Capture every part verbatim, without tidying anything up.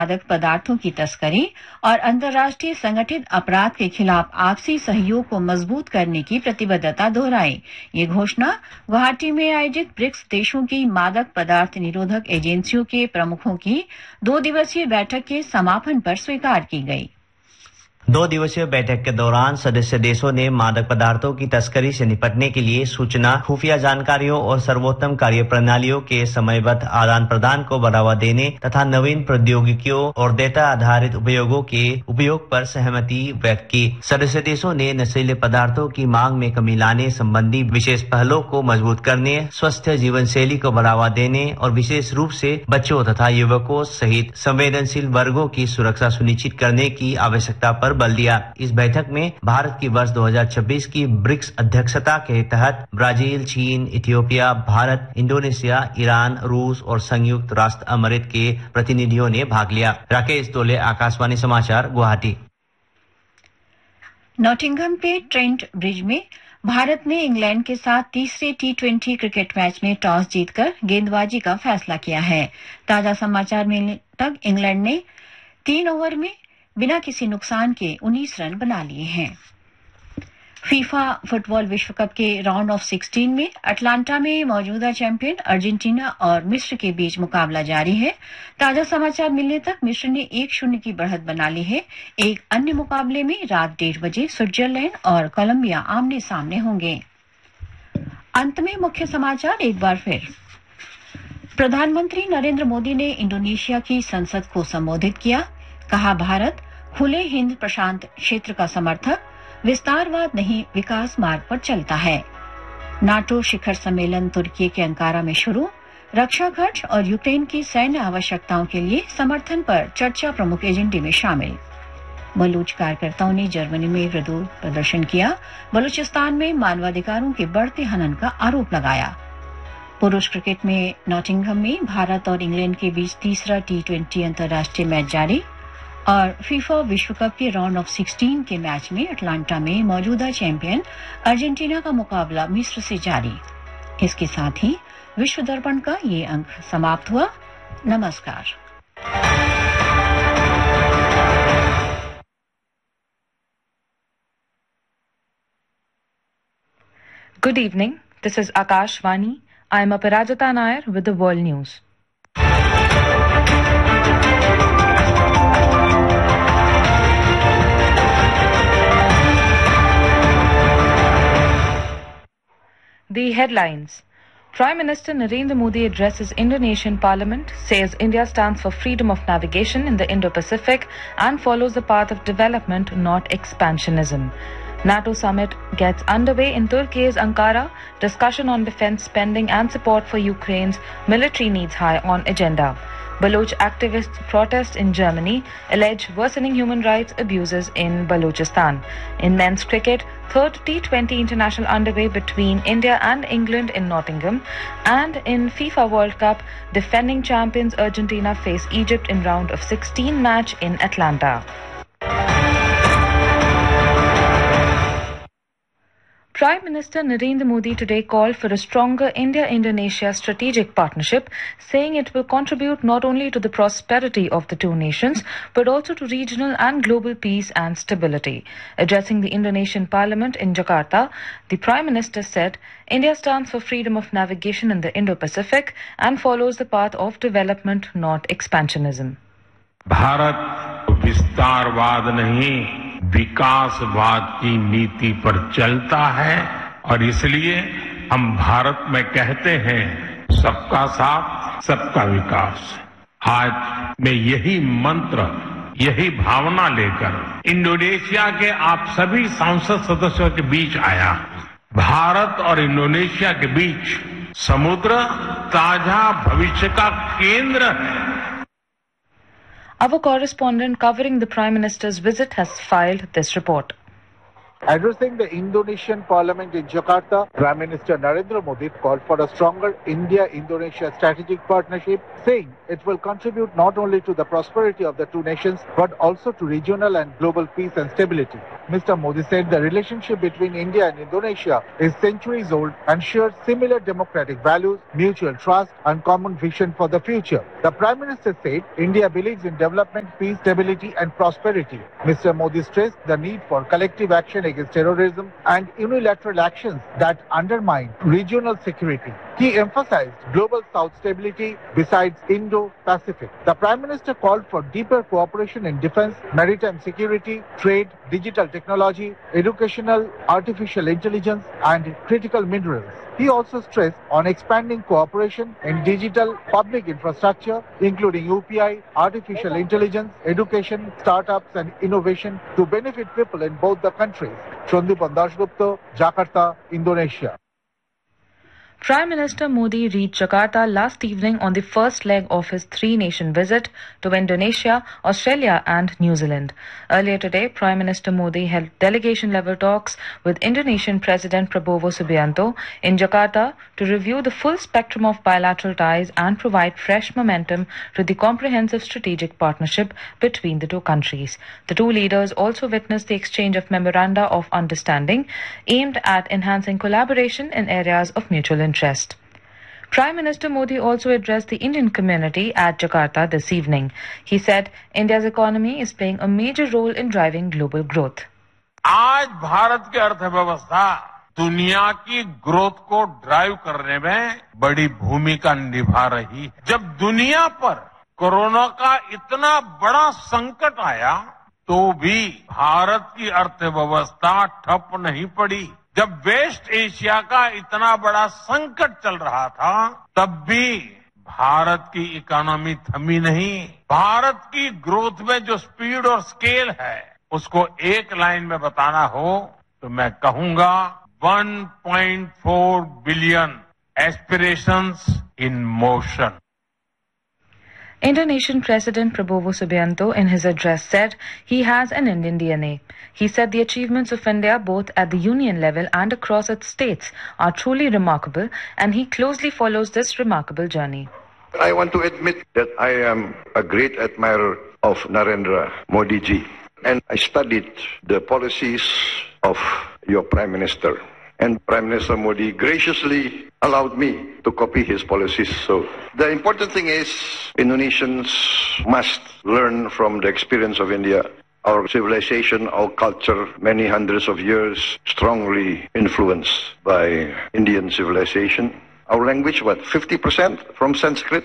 मादक पदार्थों की तस्करी और अंतर्राष्ट्रीय संगठित अपराध के खिलाफ आपसी सहयोग को मजबूत करने की प्रतिबद्धता दोहराई। ये घोषणा गुवाहाटी में आयोजित ब्रिक्स देशों की मादक पदार्थ निरोधक एजेंसियों के प्रमुखों की दो दिवसीय बैठक के समापन पर स्वीकार की गई। दो दिवसीय बैठक के दौरान सदस्य देशों ने मादक पदार्थों की तस्करी से निपटने के लिए सूचना, खुफिया जानकारियों और सर्वोत्तम कार्य प्रणालियों के समयबद्ध आदान प्रदान को बढ़ावा देने तथा नवीन प्रौद्योगिकियों और डेटा आधारित उपयोगों के उपयोग पर सहमति व्यक्त की। सदस्य देशों ने नशीले पदार्थों की मांग में कमी लाने संबंधी विशेष पहलों को मजबूत करने, स्वस्थ जीवन शैली को बढ़ावा देने और विशेष रूप से बच्चों तथा युवकों सहित संवेदनशील वर्गों की सुरक्षा सुनिश्चित करने की आवश्यकता पर बल दिया। इस बैठक में भारत की वर्ष दो हज़ार छब्बीस की ब्रिक्स अध्यक्षता के तहत ब्राजील, चीन, इथियोपिया, भारत, इंडोनेशिया, ईरान, रूस और संयुक्त राष्ट्र अमेरिका के प्रतिनिधियों ने भाग लिया। राकेश तोले, आकाशवाणी समाचार, गुवाहाटी। नॉटिंघम के ट्रेंट ब्रिज में भारत ने इंग्लैंड के साथ तीसरे टी ट्वेंटी क्रिकेट मैच में टॉस जीतकर गेंदबाजी का फैसला किया है। ताजा समाचार मिलने तक इंग्लैंड ने तीन ओवर में बिना किसी नुकसान के उन्नीस रन बना लिए हैं। फीफा फुटबॉल विश्व कप के राउंड ऑफ सिक्सटीन में अटलांटा में मौजूदा चैंपियन अर्जेंटीना और मिस्र के बीच मुकाबला जारी है। ताजा समाचार मिलने तक मिस्र ने एक शून्य की बढ़त बना ली है। एक अन्य मुकाबले में रात डेढ़ बजे स्विट्जरलैंड और कोलंबिया आमने सामने होंगे। अंत में मुख्य समाचार एक बार फिर। प्रधानमंत्री नरेंद्र मोदी ने इंडोनेशिया की संसद को संबोधित किया। कहा, भारत खुले हिंद प्रशांत क्षेत्र का समर्थक, विस्तारवाद नहीं विकास मार्ग पर चलता है। नाटो शिखर सम्मेलन तुर्की के अंकारा में शुरू। रक्षा खर्च और यूक्रेन की सैन्य आवश्यकताओं के लिए समर्थन पर चर्चा प्रमुख एजेंडे में शामिल। बलूच कार्यकर्ताओं ने जर्मनी में विरोध प्रदर्शन किया। बलूचिस्तान में मानवाधिकारों के बढ़ते हनन का आरोप लगाया। पुरुष क्रिकेट में नॉटिंघम में भारत और इंग्लैंड के बीच तीसरा टी ट्वेंटी अंतर्राष्ट्रीय मैच जारी। और फीफा विश्व कप के राउंड ऑफ सिक्सटीन के मैच में अटलांटा में मौजूदा चैंपियन अर्जेंटीना का मुकाबला मिस्र से जारी। इसके साथ ही विश्व दर्पण का ये अंक समाप्त हुआ। नमस्कार। Good evening. This is Akashvani. I am Aparajita Nair with the World News. The headlines. Prime Minister Narendra Modi addresses Indonesian Parliament, says India stands for freedom of navigation in the Indo-Pacific and follows the path of development, not expansionism. NATO summit gets underway in Turkey's Ankara. Discussion on defense spending and support for Ukraine's military needs high on agenda. Baloch activists protest in Germany, allege worsening human rights abuses in Balochistan. In men's cricket, third T twenty international underway between India and England in Nottingham. And in FIFA World Cup, defending champions Argentina face Egypt in round of sixteen match in Atlanta. Prime Minister Narendra Modi today called for a stronger India-Indonesia strategic partnership, saying it will contribute not only to the prosperity of the two nations, but also to regional and global peace and stability. Addressing the Indonesian Parliament in Jakarta, the Prime Minister said, India stands for freedom of navigation in the Indo-Pacific and follows the path of development, not expansionism. Bharat विस्तारवाद नहीं, विकासवाद की नीति पर चलता है और इसलिए हम भारत में कहते हैं सबका साथ सबका विकास। आज मैं यही मंत्र, यही भावना लेकर इंडोनेशिया के आप सभी सांसद सदस्यों के बीच आया। भारत और इंडोनेशिया के बीच समुद्र ताजा भविष्य का केंद्र है। Our correspondent covering the Prime Minister's visit has filed this report. Addressing the Indonesian Parliament in Jakarta, Prime Minister Narendra Modi called for a stronger India-Indonesia strategic partnership, saying it will contribute not only to the prosperity of the two nations, but also to regional and global peace and stability. Mister Modi said the relationship between India and Indonesia is centuries old and shares similar democratic values, mutual trust, and common vision for the future. The Prime Minister said India believes in development, peace, stability, and prosperity. Mister Modi stressed the need for collective action against terrorism and unilateral actions that undermine regional security. He emphasized global South stability besides Indo-Pacific. The Prime Minister called for deeper cooperation in defense, maritime security, trade, digital technology, educational, artificial intelligence, and critical minerals. He also stressed on expanding cooperation in digital public infrastructure, including U P I, artificial intelligence, education, startups, and innovation to benefit people in both the countries. Chandipan Dasgupta, Jakarta, Indonesia. Prime Minister Modi reached Jakarta last evening on the first leg of his three-nation visit to Indonesia, Australia and New Zealand. Earlier today, Prime Minister Modi held delegation-level talks with Indonesian President Prabowo Subianto in Jakarta to review the full spectrum of bilateral ties and provide fresh momentum to the comprehensive strategic partnership between the two countries. The two leaders also witnessed the exchange of memoranda of understanding aimed at enhancing collaboration in areas of mutual interest. Interest. Prime Minister Modi also addressed the Indian community at Jakarta this evening. He said India's economy is playing a major role in driving global growth. आज भारत की अर्थव्यवस्था दुनिया की growth को drive करने में बड़ी भूमिका निभा रही है। जब दुनिया पर कोरोना का इतना बड़ा संकट आया तो भी भारत की अर्थव्यवस्था ठप नहीं पड़ी। जब वेस्ट एशिया का इतना बड़ा संकट चल रहा था तब भी भारत की इकोनॉमी थमी नहीं। भारत की ग्रोथ में जो स्पीड और स्केल है उसको एक लाइन में बताना हो तो मैं कहूंगा one point four billion aspirations in motion. Indonesian President Prabowo Subianto in his address said he has an Indian D N A. He said the achievements of India both at the union level and across its states are truly remarkable and he closely follows this remarkable journey. I want to admit that I am a great admirer of Narendra Modi ji and I studied the policies of your Prime Minister. And Prime Minister Modi graciously allowed me to copy his policies. So the important thing is Indonesians must learn from the experience of India. Our civilization, our culture, many hundreds of years strongly influenced by Indian civilization. Our language, what, fifty percent from Sanskrit?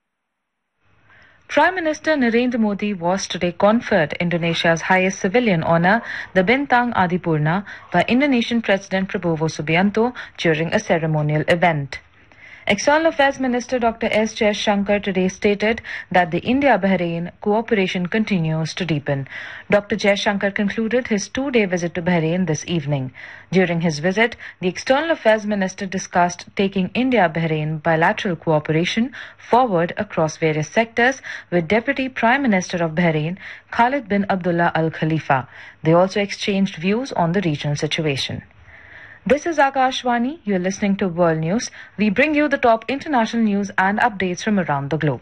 Prime Minister Narendra Modi was today conferred Indonesia's highest civilian honour, the Bintang Adipurna, by Indonesian President Prabowo Subianto during a ceremonial event. External Affairs Minister Doctor S. Jaishankar today stated that the India-Bahrain cooperation continues to deepen. Doctor Jaishankar concluded his two-day visit to Bahrain this evening. During his visit, the External Affairs Minister discussed taking India-Bahrain bilateral cooperation forward across various sectors with Deputy Prime Minister of Bahrain, Khalid bin Abdullah Al Khalifa. They also exchanged views on the regional situation. This is Akashvani. You're listening to World News. We bring you the top international news and updates from around the globe.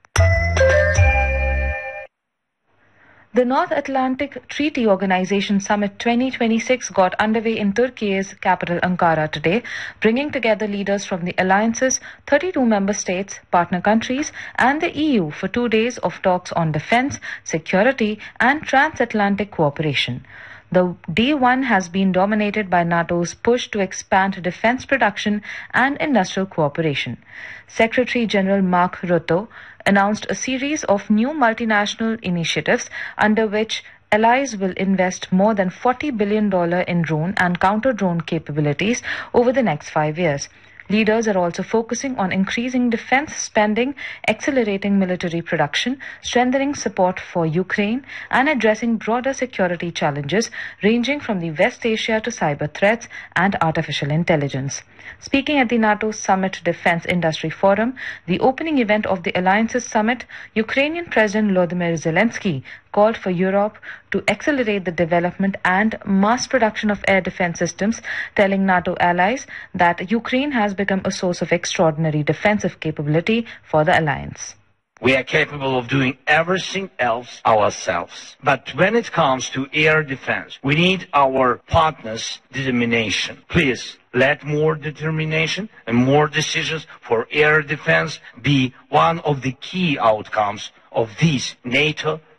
The North Atlantic Treaty Organization Summit twenty twenty-six got underway in Turkey's capital Ankara today, bringing together leaders from the alliance's thirty-two member states, partner countries, and the E U for two days of talks on defense, security, and transatlantic cooperation. The day one has been dominated by NATO's push to expand defense production and industrial cooperation. Secretary General Mark Rutte announced a series of new multinational initiatives under which allies will invest more than forty billion dollars in drone and counter-drone capabilities over the next five years. Leaders are also focusing on increasing defense spending, accelerating military production, strengthening support for Ukraine, and addressing broader security challenges ranging from the West Asia to cyber threats and artificial intelligence. Speaking at the NATO Summit Defense Industry Forum, the opening event of the Alliance's summit, Ukrainian President Volodymyr Zelensky called for Europe to accelerate the development and mass production of air defense systems, telling NATO allies that Ukraine has become a source of extraordinary defensive capability for the alliance. We are capable of doing everything else ourselves. But when it comes to air defense, we need our partners' determination. Please, let more determination and more decisions for air defense be one of the key outcomes of this NATO